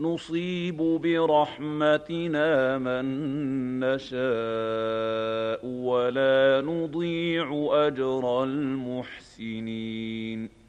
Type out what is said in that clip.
نصيب برحمتنا من نشاء ولا نضيع أجر المحسنين